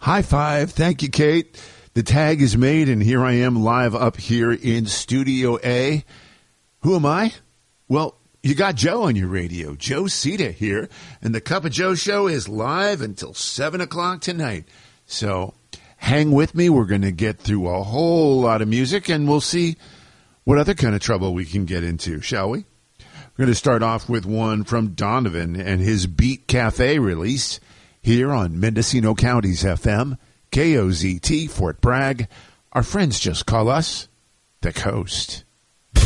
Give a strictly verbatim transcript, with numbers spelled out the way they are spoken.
High five. Thank you, Kate. The tag is made, and here I am live up here in Studio A. Who am I? Well, you got Joe on your radio. Joe Sita here, and the Cup of Joe show is live until seven o'clock tonight. So hang with me. We're going to get through a whole lot of music, and we'll see what other kind of trouble we can get into, shall we? We're going to start off with one from Donovan and his Beat Cafe release here on Mendocino County's F M, K O Z T, Fort Bragg. Our friends just call us The Coast.